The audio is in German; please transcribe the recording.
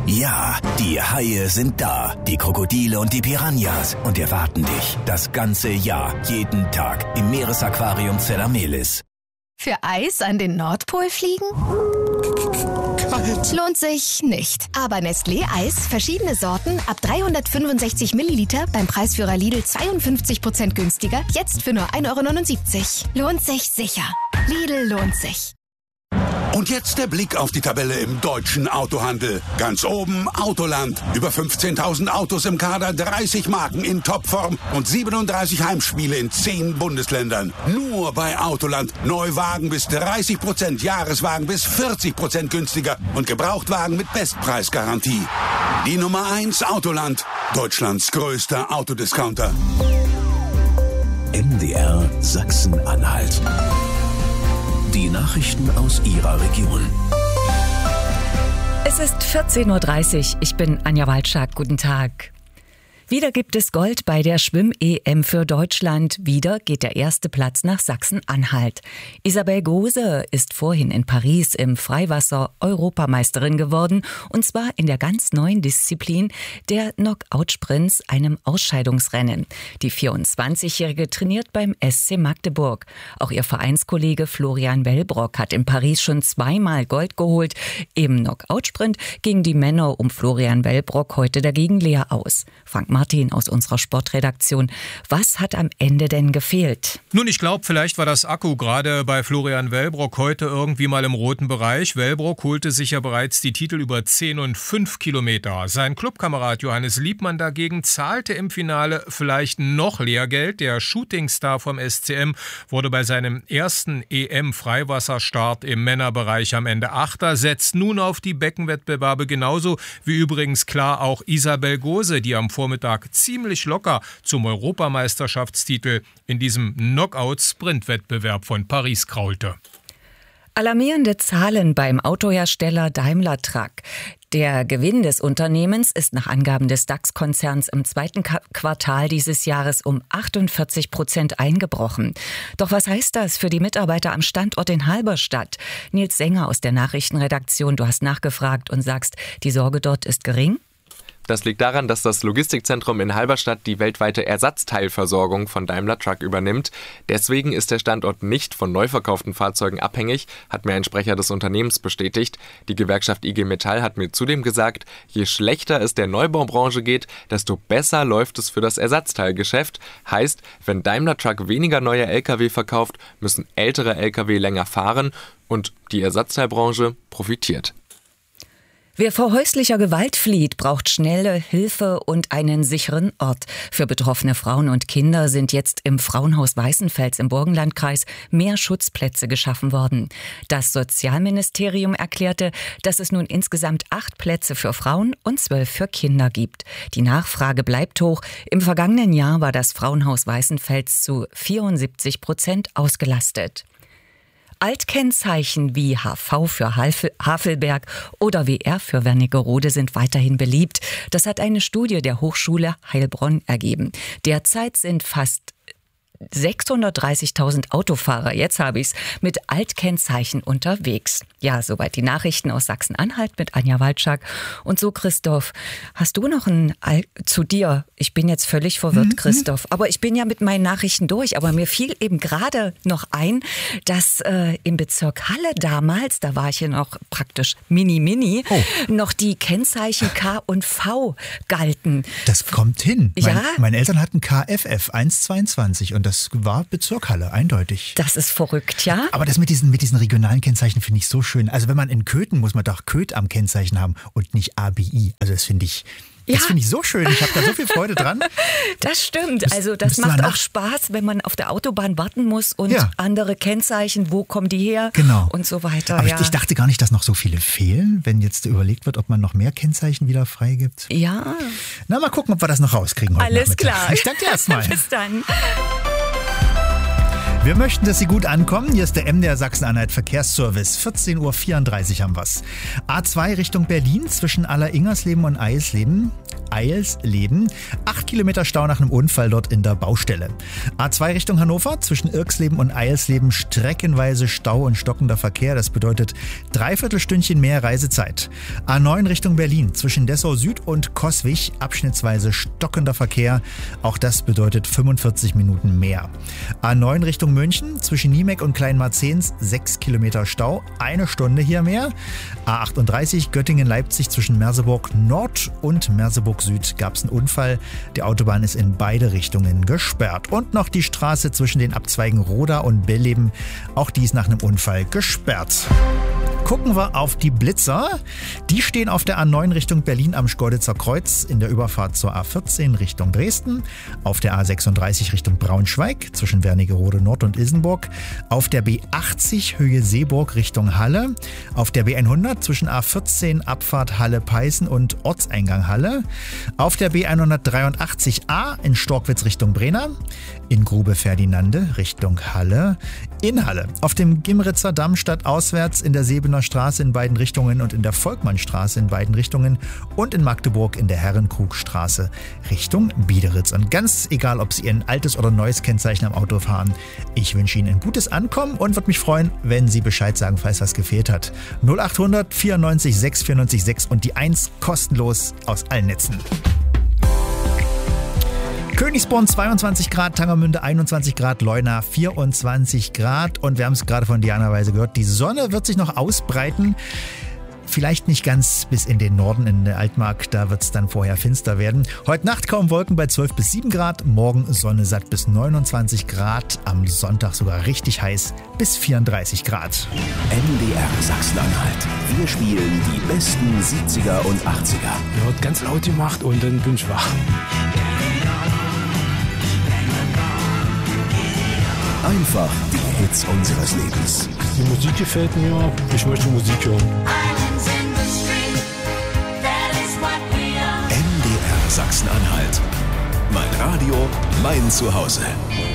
Ja, die Haie sind da, die Krokodile und die Piranhas und erwarten dich das ganze Jahr, jeden Tag im Meeresaquarium Zelamelis. Für Eis an den Nordpol fliegen? Kalt. Lohnt sich nicht. Aber Nestlé Eis, verschiedene Sorten, ab 365 Milliliter, beim Preisführer Lidl 52% günstiger, jetzt für nur 1,79 €. Lohnt sich sicher. Lidl lohnt sich. Und jetzt der Blick auf die Tabelle im deutschen Autohandel. Ganz oben Autoland. Über 15.000 Autos im Kader, 30 Marken in Topform und 37 Heimspiele in 10 Bundesländern. Nur bei Autoland. Neuwagen bis 30%, Jahreswagen bis 40% günstiger und Gebrauchtwagen mit Bestpreisgarantie. Die Nummer 1 Autoland. Deutschlands größter Autodiscounter. MDR Sachsen-Anhalt. Die Nachrichten aus Ihrer Region. Es ist 14:30 Uhr. Ich bin Anja Walczak. Guten Tag. Wieder gibt es Gold bei der Schwimm-EM für Deutschland. Wieder geht der erste Platz nach Sachsen-Anhalt. Isabel Gose ist vorhin in Paris im Freiwasser Europameisterin geworden. Und zwar in der ganz neuen Disziplin der Knockout-Sprints, einem Ausscheidungsrennen. Die 24-Jährige trainiert beim SC Magdeburg. Auch ihr Vereinskollege Florian Wellbrock hat in Paris schon zweimal Gold geholt. Im Knockout-Sprint gingen die Männer um Florian Wellbrock heute dagegen leer aus. Frank Martin aus unserer Sportredaktion. Was hat am Ende denn gefehlt? Nun, ich glaube, vielleicht war das Akku gerade bei Florian Wellbrock heute irgendwie mal im roten Bereich. Wellbrock holte sich ja bereits die Titel über 10 und 5 Kilometer. Sein Clubkamerad Johannes Liebmann dagegen zahlte im Finale vielleicht noch Lehrgeld. Der Shootingstar vom SCM wurde bei seinem ersten EM-Freiwasserstart im Männerbereich am Ende Achter, setzt nun auf die Beckenwettbewerbe genauso wie übrigens klar auch Isabel Gose, die am Vormittag ziemlich locker zum Europameisterschaftstitel in diesem Knockout-Sprint-Wettbewerb von Paris kraulte. Alarmierende Zahlen beim Autohersteller Daimler Truck. Der Gewinn des Unternehmens ist nach Angaben des DAX-Konzerns im zweiten Quartal dieses Jahres um 48% eingebrochen. Doch was heißt das für die Mitarbeiter am Standort in Halberstadt? Nils Sänger aus der Nachrichtenredaktion, du hast nachgefragt und sagst, die Sorge dort ist gering? Das liegt daran, dass das Logistikzentrum in Halberstadt die weltweite Ersatzteilversorgung von Daimler Truck übernimmt. Deswegen ist der Standort nicht von neu verkauften Fahrzeugen abhängig, hat mir ein Sprecher des Unternehmens bestätigt. Die Gewerkschaft IG Metall hat mir zudem gesagt, je schlechter es der Neubaubranche geht, desto besser läuft es für das Ersatzteilgeschäft. Heißt, wenn Daimler Truck weniger neue Lkw verkauft, müssen ältere Lkw länger fahren und die Ersatzteilbranche profitiert. Wer vor häuslicher Gewalt flieht, braucht schnelle Hilfe und einen sicheren Ort. Für betroffene Frauen und Kinder sind jetzt im Frauenhaus Weißenfels im Burgenlandkreis mehr Schutzplätze geschaffen worden. Das Sozialministerium erklärte, dass es nun insgesamt 8 Plätze für Frauen und 12 für Kinder gibt. Die Nachfrage bleibt hoch. Im vergangenen Jahr war das Frauenhaus Weißenfels zu 74% ausgelastet. Altkennzeichen wie HV für Havelberg oder WR für Wernigerode sind weiterhin beliebt. Das hat eine Studie der Hochschule Heilbronn ergeben. Derzeit sind fast 630.000 Autofahrer, jetzt habe ich's, mit Altkennzeichen unterwegs. Ja, soweit die Nachrichten aus Sachsen-Anhalt mit Anja Walczak. Und so, Christoph, hast du noch zu dir? Ich bin jetzt völlig verwirrt, Christoph. Aber ich bin ja mit meinen Nachrichten durch. Aber mir fiel eben gerade noch ein, dass im Bezirk Halle damals, da war ich ja noch praktisch mini, noch die Kennzeichen K und V galten. Das kommt hin. Ja? Meine Eltern hatten KFF 122 und das war Bezirk Halle, eindeutig. Das ist verrückt, ja? Aber das mit diesen regionalen Kennzeichen finde ich so schön. Also wenn man in Köthen, muss man doch Köth am Kennzeichen haben und nicht ABI. Also das finde ich... Das finde ich so schön. Ich habe da so viel Freude dran. Das stimmt. Also das macht auch Spaß, wenn man auf der Autobahn warten muss und andere Kennzeichen, wo kommen die her und so weiter. Aber ich dachte gar nicht, dass noch so viele fehlen, wenn jetzt überlegt wird, ob man noch mehr Kennzeichen wieder freigibt. Ja. Na, mal gucken, ob wir das noch rauskriegen heute Alles Nachmittag. klar. Ich danke dir erstmal. Bis dann. Wir möchten, dass Sie gut ankommen. Hier ist der MDR Sachsen-Anhalt Verkehrsservice. 14:34 Uhr haben wir's. A2 Richtung Berlin zwischen Allersingersleben und Eisleben. Eilsleben. 8 Kilometer Stau nach einem Unfall dort in der Baustelle. A2 Richtung Hannover, zwischen Irksleben und Eilsleben streckenweise Stau und stockender Verkehr. Das bedeutet 3/4 Stündchen mehr Reisezeit. A9 Richtung Berlin, zwischen Dessau Süd und Coswig abschnittsweise stockender Verkehr. Auch das bedeutet 45 Minuten mehr. A9 Richtung München, zwischen Niemek und Kleinmarzens 6 Kilometer Stau, 1 Stunde hier mehr. A38 Göttingen-Leipzig, zwischen Merseburg Nord und Merseburg Süd gab es einen Unfall. Die Autobahn ist in beide Richtungen gesperrt. Und noch die Straße zwischen den Abzweigen Roda und Bellleben, auch die ist nach einem Unfall gesperrt. Gucken wir auf die Blitzer. Die stehen auf der A9 Richtung Berlin am Schkeuditzer Kreuz in der Überfahrt zur A14 Richtung Dresden, auf der A36 Richtung Braunschweig zwischen Wernigerode Nord und Isenburg, auf der B80 Höhe Seeburg Richtung Halle, auf der B100 zwischen A14 Abfahrt Halle-Peißen und Ortseingang Halle, auf der B183a in Storkwitz Richtung Brenna, in Grube Ferdinande Richtung Halle, in Halle, auf dem Gimritzer Damm stadtauswärts in der Sebener Straße in beiden Richtungen und in der Volkmannstraße in beiden Richtungen und in Magdeburg in der Herrenkrugstraße Richtung Biederitz. Und ganz egal, ob Sie ein altes oder neues Kennzeichen am Auto fahren, ich wünsche Ihnen ein gutes Ankommen und würde mich freuen, wenn Sie Bescheid sagen, falls was gefehlt hat. 0800 94 6 94 6 und die 1 kostenlos aus allen Netzen. Königsborn 22 Grad, Tangermünde 21 Grad, Leuna 24 Grad und wir haben es gerade von Diana Weise gehört, die Sonne wird sich noch ausbreiten. Vielleicht nicht ganz bis in den Norden, in der Altmark, da wird es dann vorher finster werden. Heute Nacht kaum Wolken bei 12 bis 7 Grad, morgen Sonne satt bis 29 Grad, am Sonntag sogar richtig heiß bis 34 Grad. MDR Sachsen-Anhalt. Wir spielen die besten 70er und 80er. Er wird ganz laut gemacht und dann bin ich wach. Einfach die Hits unseres Lebens. Die Musik gefällt mir, ich möchte Musik hören. MDR Sachsen-Anhalt. Mein Radio, mein Zuhause.